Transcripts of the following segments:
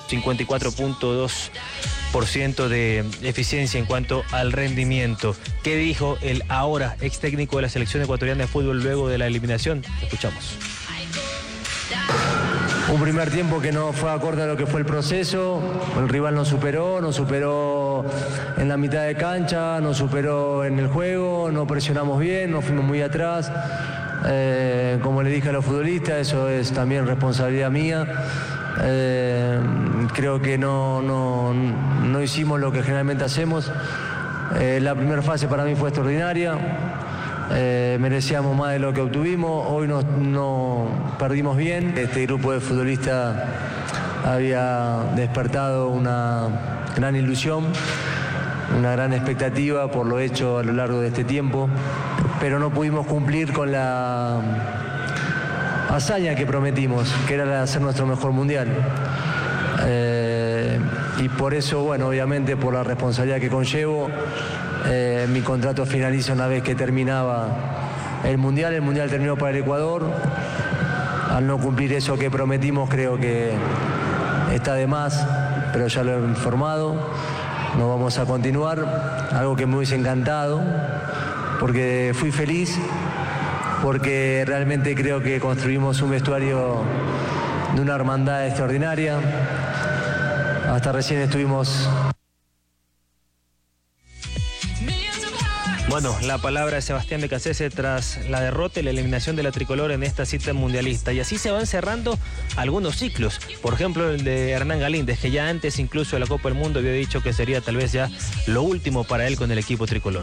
54.2% de eficiencia en cuanto al rendimiento. ¿Qué dijo el ahora ex técnico de la selección ecuatoriana de fútbol luego de la eliminación? Escuchamos. Un primer tiempo que no fue acorde a lo que fue el proceso. El rival nos superó en la mitad de cancha, nos superó en el juego, no presionamos bien, nos fuimos muy atrás. Como le dije a los futbolistas, eso es también responsabilidad mía. Creo que no hicimos lo que generalmente hacemos. La primera fase para mí fue extraordinaria. Merecíamos más de lo que obtuvimos. Hoy no perdimos bien. Este grupo de futbolistas había despertado una gran ilusión, una gran expectativa por lo hecho a lo largo de este tiempo, pero no pudimos cumplir con la hazaña que prometimos, que era la de hacer nuestro mejor mundial. Y por eso, bueno, obviamente por la responsabilidad que conllevo, mi contrato finaliza una vez que terminaba el mundial. El mundial terminó para el Ecuador. Al no cumplir eso que prometimos, creo que está de más, pero ya lo he informado. No vamos a continuar, algo que me hubiese encantado, porque fui feliz, porque realmente creo que construimos un vestuario de una hermandad extraordinaria. Hasta recién estuvimos... Bueno, la palabra de Sebastián Beccacece tras la derrota y la eliminación de la tricolor en esta cita mundialista. Y así se van cerrando algunos ciclos. Por ejemplo, el de Hernán Galíndez, que ya antes incluso de la Copa del Mundo había dicho que sería tal vez ya lo último para él con el equipo tricolor.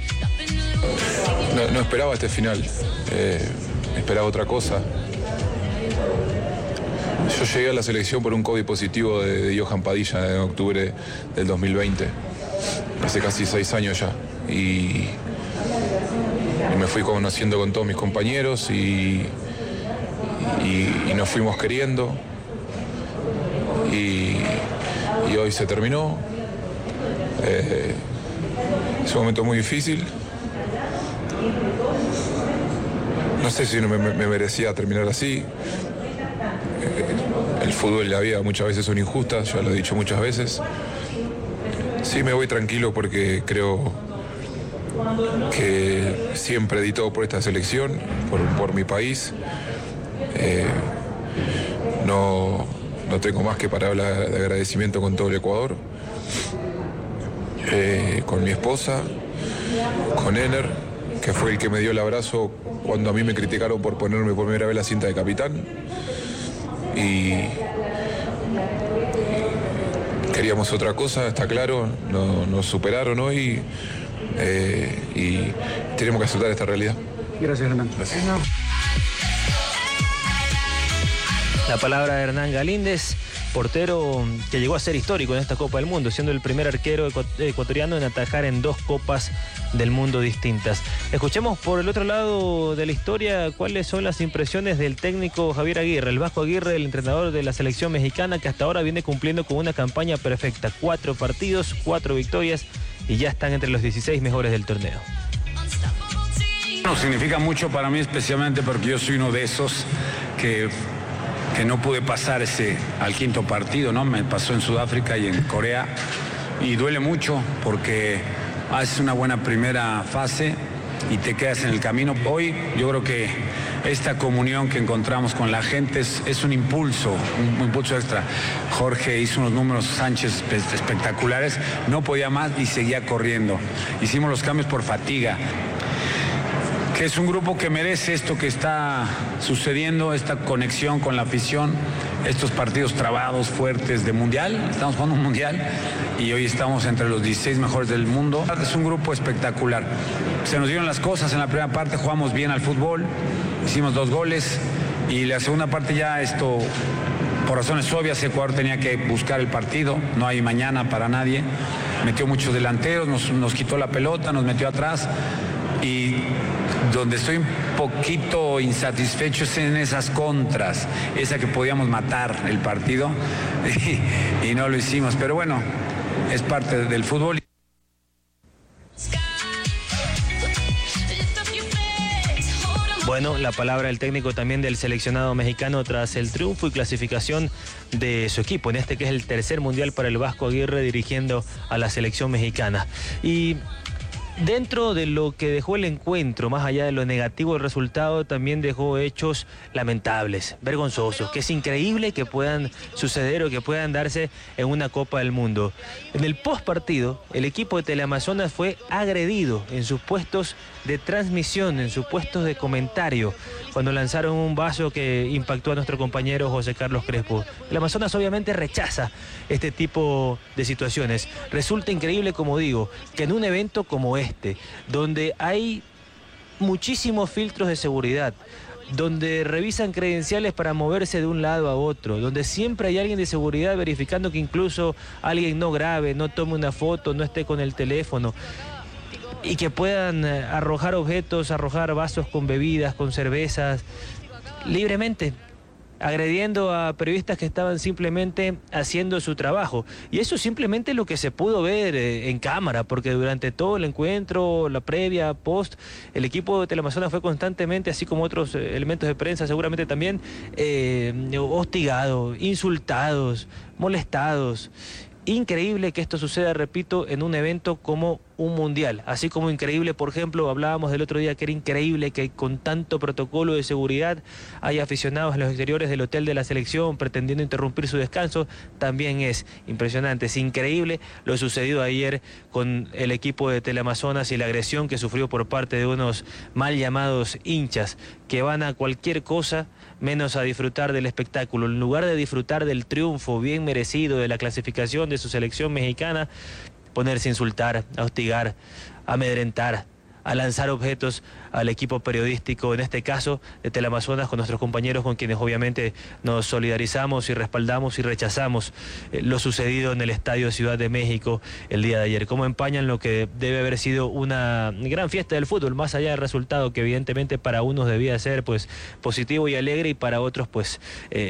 No esperaba este final, esperaba otra cosa. Yo llegué a la selección por un COVID positivo de Johan Padilla en octubre del 2020, hace casi 6 años ya. Y me fui conociendo con todos mis compañeros y nos fuimos queriendo. Y hoy se terminó. Es un momento muy difícil. No sé si me merecía terminar así. El fútbol y la vida muchas veces son injustas, ya lo he dicho muchas veces. Sí, me voy tranquilo porque creo que siempre di todo por esta selección, por mi país. No tengo más que palabras de agradecimiento con todo el Ecuador, con mi esposa, con Ener, que fue el que me dio el abrazo cuando a mí me criticaron por ponerme por primera vez la cinta de capitán. Y queríamos otra cosa, está claro, nos superaron hoy y tenemos que aceptar esta realidad. Gracias, Hernán. Gracias. La palabra de Hernán Galíndez, portero que llegó a ser histórico en esta Copa del Mundo, siendo el primer arquero ecuatoriano en atajar en 2 Copas del Mundo distintas. Escuchemos por el otro lado de la historia cuáles son las impresiones del técnico Javier Aguirre, el Vasco Aguirre, el entrenador de la selección mexicana, que hasta ahora viene cumpliendo con una campaña perfecta. 4 partidos, 4 victorias y ya están entre los 16 mejores del torneo. No, significa mucho para mí, especialmente porque yo soy uno de esos que no pude pasar al 5.º partido, ¿no? Me pasó en Sudáfrica y en Corea, y duele mucho porque haces una buena primera fase y te quedas en el camino. Hoy yo creo que esta comunión que encontramos con la gente es un impulso extra. Jorge hizo unos números, Sánchez, espectaculares, no podía más y seguía corriendo. Hicimos los cambios por fatiga. Que es un grupo que merece esto que está sucediendo, esta conexión con la afición, estos partidos trabados, fuertes de mundial. Estamos jugando un mundial y hoy estamos entre los 16 mejores del mundo. Es un grupo espectacular. Se nos dieron las cosas en la primera parte, jugamos bien al fútbol, hicimos 2 goles y la segunda parte ya esto, por razones obvias, Ecuador tenía que buscar el partido, no hay mañana para nadie. Metió muchos delanteros, nos quitó la pelota, nos metió atrás. Y donde estoy un poquito insatisfecho es en esas contras, esa que podíamos matar el partido y no lo hicimos, pero bueno, es parte del fútbol. Bueno. Bueno, la palabra del técnico también del seleccionado mexicano tras el triunfo y clasificación de su equipo, en este que es el tercer mundial para el Vasco Aguirre dirigiendo a la selección mexicana. Y dentro de lo que dejó el encuentro, más allá de lo negativo del resultado, también dejó hechos lamentables, vergonzosos, que es increíble que puedan suceder o que puedan darse en una Copa del Mundo. En el postpartido, el equipo de Teleamazonas fue agredido en sus puestos de transmisión, en sus puestos de comentario, cuando lanzaron un vaso que impactó a nuestro compañero José Carlos Crespo. El Amazonas obviamente rechaza este tipo de situaciones. Resulta increíble, como digo, que en un evento como este, donde hay muchísimos filtros de seguridad, donde revisan credenciales para moverse de un lado a otro, donde siempre hay alguien de seguridad verificando que incluso alguien no grabe, no tome una foto, no esté con el teléfono, y que puedan arrojar objetos, arrojar vasos con bebidas, con cervezas, libremente, agrediendo a periodistas que estaban simplemente haciendo su trabajo. Y eso simplemente es lo que se pudo ver en cámara, porque durante todo el encuentro, la previa, post, el equipo de Teleamazonas fue constantemente, así como otros elementos de prensa seguramente también, hostigados, insultados, molestados. Increíble que esto suceda, repito, en un evento como un mundial. Así como increíble, por ejemplo, hablábamos del otro día que era increíble que con tanto protocolo de seguridad hay aficionados en los exteriores del hotel de la selección pretendiendo interrumpir su descanso. También es impresionante, es increíble lo sucedido ayer con el equipo de Teleamazonas y la agresión que sufrió por parte de unos mal llamados hinchas que van a cualquier cosa menos a disfrutar del espectáculo. En lugar de disfrutar del triunfo bien merecido, de la clasificación de su selección mexicana, ponerse a insultar, a hostigar, a amedrentar, a lanzar objetos al equipo periodístico, en este caso de Teleamazonas, con nuestros compañeros con quienes obviamente nos solidarizamos y respaldamos y rechazamos lo sucedido en el Estadio Ciudad de México el día de ayer. Cómo empañan lo que debe haber sido una gran fiesta del fútbol, más allá del resultado que evidentemente para unos debía ser pues positivo y alegre y para otros pues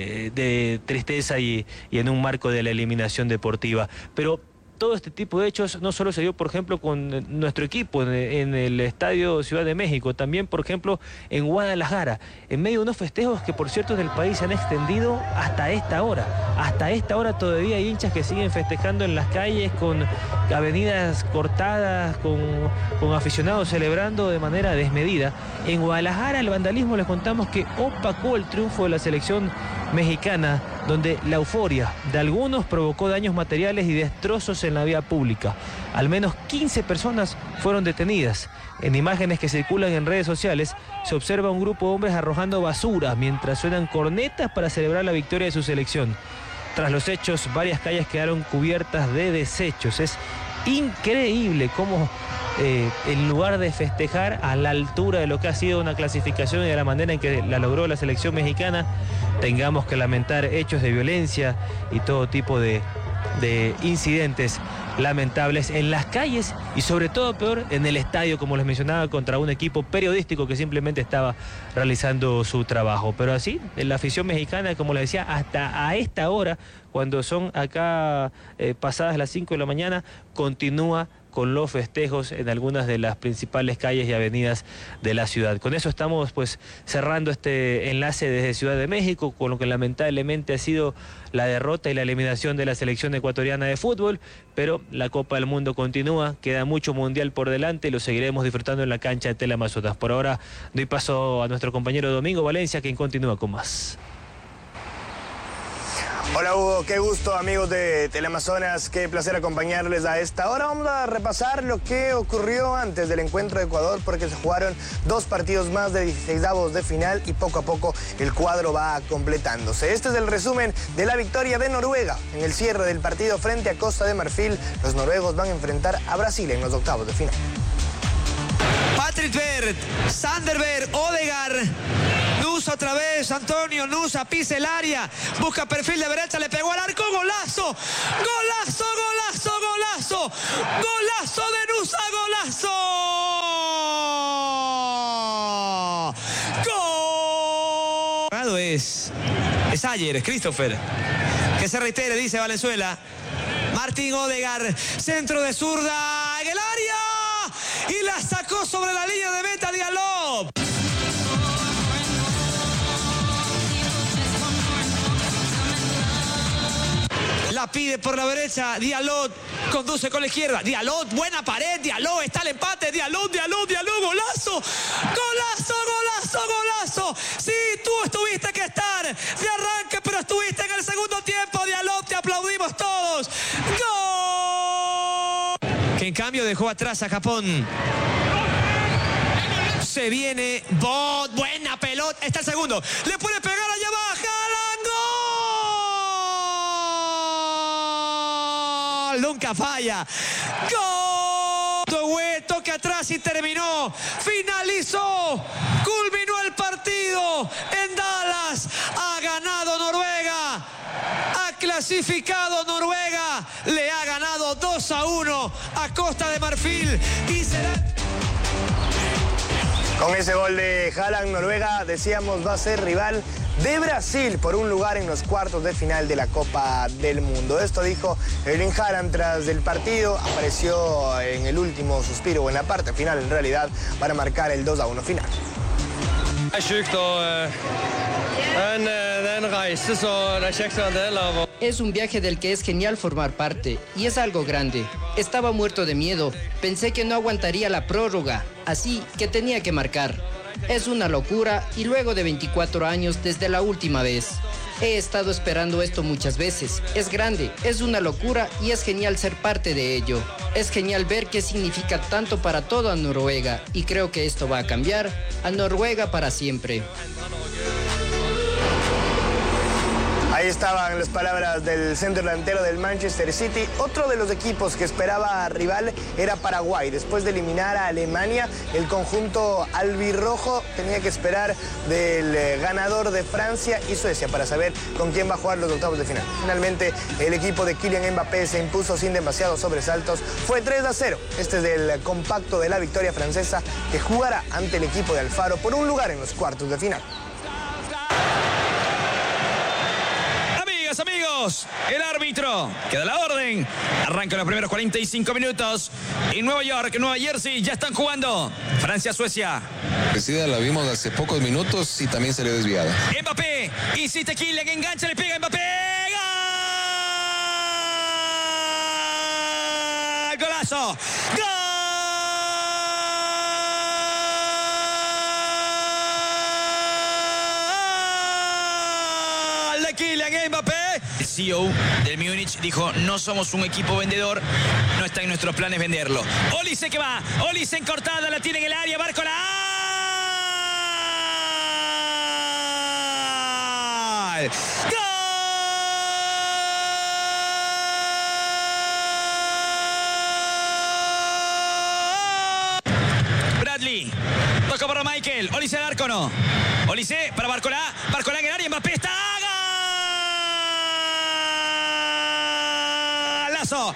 de tristeza y en un marco de la eliminación deportiva. Pero todo este tipo de hechos no solo se dio, por ejemplo, con nuestro equipo en el Estadio Ciudad de México, también, por ejemplo, en Guadalajara, en medio de unos festejos que, por cierto, en el país se han extendido hasta esta hora. Hasta esta hora todavía hay hinchas que siguen festejando en las calles, con avenidas cortadas, con aficionados celebrando de manera desmedida. En Guadalajara el vandalismo, les contamos que opacó el triunfo de la selección mexicana, donde la euforia de algunos provocó daños materiales y destrozos en la vía pública. Al menos 15 personas fueron detenidas. En imágenes que circulan en redes sociales se observa un grupo de hombres arrojando basura mientras suenan cornetas para celebrar la victoria de su selección. Tras los hechos, varias calles quedaron cubiertas de desechos. Es increíble cómo en lugar de festejar a la altura de lo que ha sido una clasificación y de la manera en que la logró la selección mexicana, tengamos que lamentar hechos de violencia y todo tipo de incidentes lamentables en las calles y sobre todo peor en el estadio, como les mencionaba, contra un equipo periodístico que simplemente estaba realizando su trabajo. Pero así, en la afición mexicana, como les decía, hasta a esta hora, cuando son acá pasadas las 5 de la mañana, continúa con los festejos en algunas de las principales calles y avenidas de la ciudad. Con eso estamos pues cerrando este enlace desde Ciudad de México, con lo que lamentablemente ha sido la derrota y la eliminación de la selección ecuatoriana de fútbol, pero la Copa del Mundo continúa, queda mucho mundial por delante y lo seguiremos disfrutando en la cancha de Teleamazonas. Por ahora doy paso a nuestro compañero Domingo Valencia, quien continúa con más. Hola Hugo, qué gusto amigos de Teleamazonas, qué placer acompañarles a esta hora. Vamos a repasar lo que ocurrió antes del encuentro de Ecuador, porque se jugaron 2 partidos más de 16avos de final y poco a poco el cuadro va completándose. Este es el resumen de la victoria de Noruega en el cierre del partido frente a Costa de Marfil. Los noruegos van a enfrentar a Brasil en los octavos de final. Patrick Berg, Sander Berg, Odegaard, Nusa otra vez, Antonio Nusa pisa el área, busca perfil de derecha, le pegó al arco, golazo, golazo, golazo, golazo, golazo de Nusa, golazo. Gol. Es Ayer, es Christopher. Que se reitere, dice Valenzuela. Martín Odegaard, centro de zurda en el área y la sacó sobre la línea de meta Diallo. pide por la derecha. Diallo conduce con la izquierda. Diallo, buena pared. Diallo, está el empate. Diallo. Golazo. Golazo. Sí, tú estuviste que estar de arranque, pero estuviste en el segundo tiempo. Diallo, te aplaudimos todos. ¡Gol! Que en cambio dejó atrás a Japón. Se viene Bot, buena pelota. Está el segundo. Le puede pegar allá abajo. ¡Gol! Nunca falla. ¡Gol! Toque atrás y terminó. Finalizó. Culminó el partido en Dallas. Ha ganado Noruega. Ha clasificado Noruega. Le ha ganado 2-1 a Costa de Marfil. Y será... Con ese gol de Haaland, Noruega, decíamos, va a ser rival de Brasil por un lugar en los cuartos de final de la Copa del Mundo. Esto dijo Erling Haaland tras el partido. Apareció en el último suspiro o en la parte final, en realidad, para marcar el 2-1 final. Es un viaje del que es genial formar parte y es algo grande. Estaba muerto de miedo, pensé que no aguantaría la prórroga, así que tenía que marcar. Es una locura y luego de 24 años desde la última vez. He estado esperando esto muchas veces. Es grande, es una locura y es genial ser parte de ello. Es genial ver qué significa tanto para toda Noruega y creo que esto va a cambiar a Noruega para siempre. Ahí estaban las palabras del centro delantero del Manchester City. Otro de los equipos que esperaba rival era Paraguay. Después de eliminar a Alemania, el conjunto albirrojo tenía que esperar del ganador de Francia y Suecia para saber con quién va a jugar los octavos de final. Finalmente, el equipo de Kylian Mbappé se impuso sin demasiados sobresaltos. Fue 3-0. Este es el compacto de la victoria francesa que jugará ante el equipo de Alfaro por un lugar en los cuartos de final. Amigos, el árbitro queda la orden. Arrancan los primeros 45 minutos. En Nueva York, Nueva Jersey, ya están jugando Francia-Suecia. La vimos hace pocos minutos y también salió desviada. Mbappé, insiste Kylian, engancha, le pega Mbappé. ¡Gol! ¡Golazo! ¡Gol! De Kylian Mbappé. El CEO del Múnich dijo, no somos un equipo vendedor, no está en nuestros planes venderlo. Olise que va, Olise en cortada, la tiene en el área, Barcola. ¡Gol! Bradley, toca para Michael, Olise al arco, no. Olise para Barcola, Barcola en el área, Mbappé está. ¡Gol!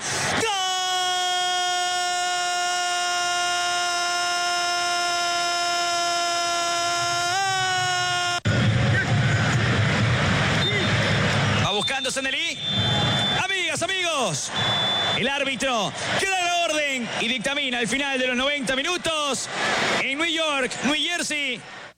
Va buscando Senelí. Amigos, el árbitro queda la orden y dictamina el final de los 90 minutos en New York, New Jersey.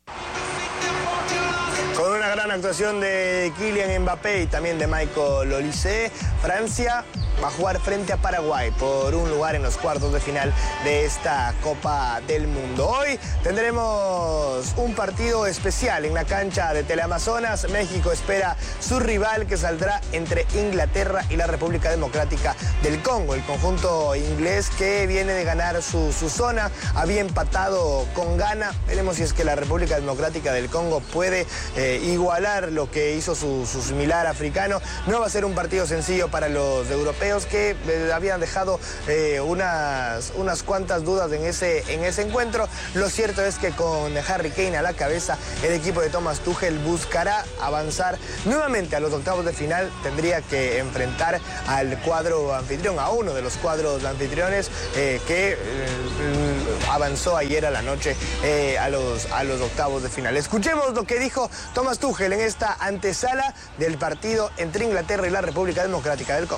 Con una gran actuación de Kylian Mbappé y también de Michael Olise, Francia va a jugar frente a Paraguay por un lugar en los cuartos de final de esta Copa del Mundo. Hoy tendremos un partido especial en la cancha de Teleamazonas. México espera su rival que saldrá entre Inglaterra y la República Democrática del Congo. El conjunto inglés que viene de ganar su zona había empatado con Ghana. Veremos si es que la República Democrática del Congo puede igualar lo que hizo su similar africano. No va a ser un partido sencillo para los europeos que habían dejado unas cuantas dudas en ese encuentro. Lo cierto es que con Harry Kane a la cabeza, el equipo de Thomas Tuchel buscará avanzar nuevamente a los octavos de final. Tendría que enfrentar al cuadro anfitrión, a uno de los cuadros anfitriones que avanzó ayer a la noche a los octavos de final. Escuchemos lo que dijo Thomas Tuchel en esta antesala del partido entre Inglaterra y la República Democrática del Congo.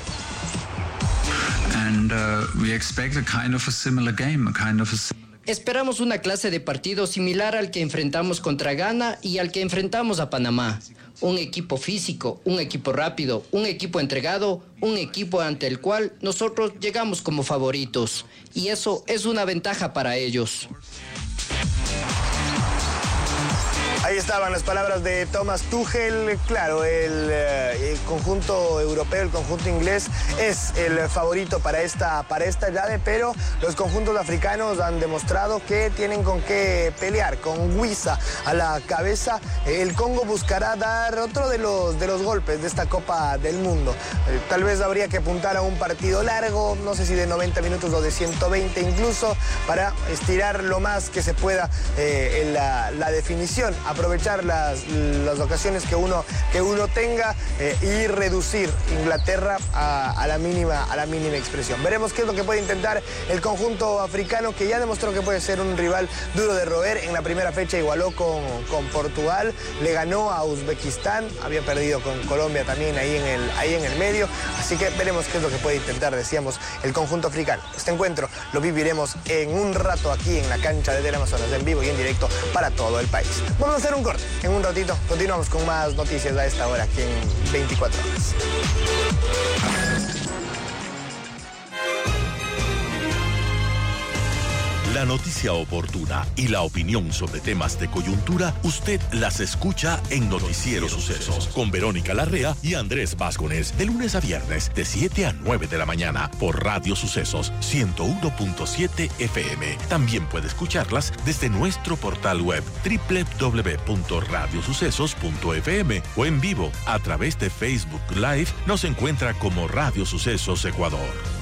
Esperamos una clase de partido similar al que enfrentamos contra Ghana y al que enfrentamos a Panamá. Un equipo físico, un equipo rápido, un equipo entregado, un equipo ante el cual nosotros llegamos como favoritos. Y eso es una ventaja para ellos. Ahí estaban las palabras de Thomas Tuchel. Claro, el conjunto europeo, el conjunto inglés es el favorito para esta llave, pero los conjuntos africanos han demostrado que tienen con qué pelear. Con Wissa a la cabeza, el Congo buscará dar otro de los golpes de esta Copa del Mundo. Tal vez habría que apuntar a un partido largo, no sé si de 90 minutos o de 120 incluso, para estirar lo más que se pueda en la definición. Aprovechar las ocasiones que uno tenga y reducir Inglaterra a la mínima expresión. Veremos qué es lo que puede intentar el conjunto africano, que ya demostró que puede ser un rival duro de roer. En la primera fecha igualó con Portugal, le ganó a Uzbekistán, había perdido con Colombia también ahí en el medio, así que veremos qué es lo que puede intentar, decíamos, el conjunto africano. Este encuentro lo viviremos en un rato aquí en la cancha de Teleamazonas, en vivo y en directo para todo el país. Vamos a hacer un corte. En un ratito continuamos con más noticias a esta hora aquí en 24 horas. La noticia oportuna y la opinión sobre temas de coyuntura, usted las escucha en Noticiero Sucesos con Verónica Larrea y Andrés Vázquez, de lunes a viernes de 7 a 9 de la mañana por Radio Sucesos 101.7 FM. También puede escucharlas desde nuestro portal web www.radiosucesos.fm o en vivo a través de Facebook Live. Nos encuentra como Radio Sucesos Ecuador.